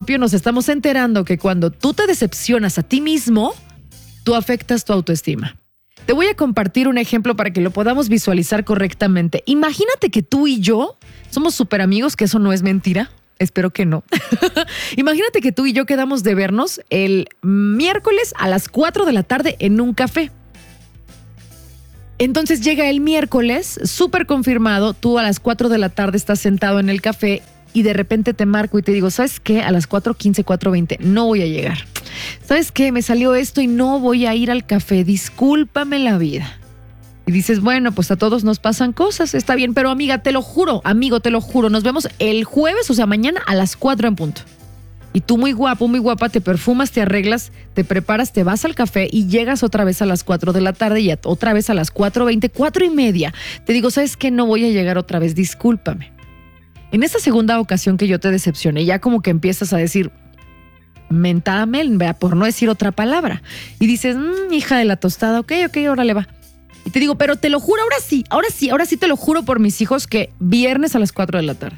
propio nos estamos enterando que cuando tú te decepcionas a ti mismo, tú afectas tu autoestima. Te voy a compartir un ejemplo para que lo podamos visualizar correctamente. Imagínate que tú y yo somos súper amigos, que eso no es mentira. Espero que no. Imagínate que tú y yo quedamos de vernos el miércoles a las 4 de la tarde en un café. Entonces llega el miércoles, súper confirmado, tú a las 4 de la tarde estás sentado en el café y de repente te marco y te digo, ¿sabes qué? A las 4:15, 4:20 no voy a llegar. ¿Sabes qué? Me salió esto y no voy a ir al café. Discúlpame la vida. Y dices, bueno, pues a todos nos pasan cosas, está bien, pero amiga, te lo juro, amigo, te lo juro, nos vemos el jueves, o sea, mañana a las 4 en punto. Y tú muy guapo, muy guapa, te perfumas, te arreglas, te preparas, te vas al café y llegas otra vez a las 4 de la tarde y otra vez a las 4:20, 4:30. Te digo, ¿sabes qué? No voy a llegar otra vez, discúlpame. En esa segunda ocasión que yo te decepcioné, ya como que empiezas a decir, mentame, por no decir otra palabra. Y dices, hija de la tostada, ok, órale va. Y te digo, pero te lo juro, ahora sí te lo juro por mis hijos que viernes a las 4 de la tarde.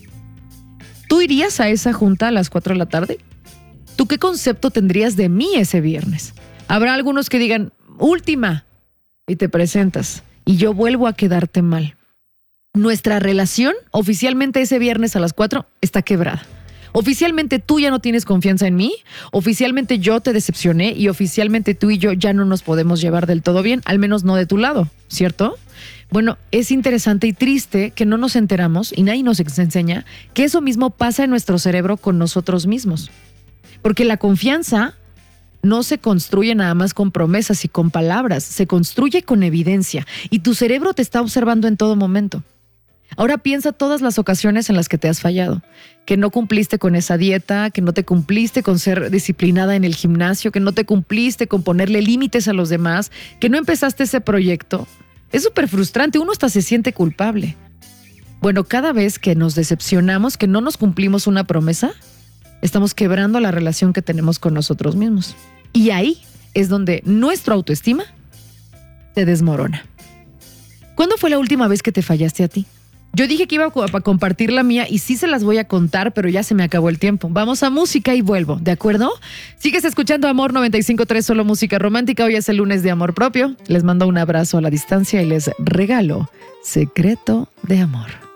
¿Tú irías a esa junta a las 4 de la tarde? ¿Tú qué concepto tendrías de mí ese viernes? Habrá algunos que digan, última, y te presentas, y yo vuelvo a quedarte mal. Nuestra relación, oficialmente ese viernes a las 4, está quebrada. Oficialmente tú ya no tienes confianza en mí, oficialmente yo te decepcioné y oficialmente tú y yo ya no nos podemos llevar del todo bien, al menos no de tu lado, ¿cierto? Bueno, es interesante y triste que no nos enteramos y nadie nos enseña que eso mismo pasa en nuestro cerebro con nosotros mismos. Porque la confianza no se construye nada más con promesas y con palabras, se construye con evidencia y tu cerebro te está observando en todo momento. Ahora piensa todas las ocasiones en las que te has fallado, que no cumpliste con esa dieta, que no te cumpliste con ser disciplinada en el gimnasio, que no te cumpliste con ponerle límites a los demás, que no empezaste ese proyecto. Es súper frustrante, uno hasta se siente culpable. Bueno, cada vez que nos decepcionamos, que no nos cumplimos una promesa, estamos quebrando la relación que tenemos con nosotros mismos. Y ahí es donde nuestra autoestima se desmorona. ¿Cuándo fue la última vez que te fallaste a ti? Yo dije que iba a compartir la mía y sí se las voy a contar, pero ya se me acabó el tiempo. Vamos a música y vuelvo, ¿de acuerdo? Sigues escuchando Amor 95.3, solo música romántica. Hoy es el lunes de amor propio. Les mando un abrazo a la distancia y les regalo Secreto de Amor.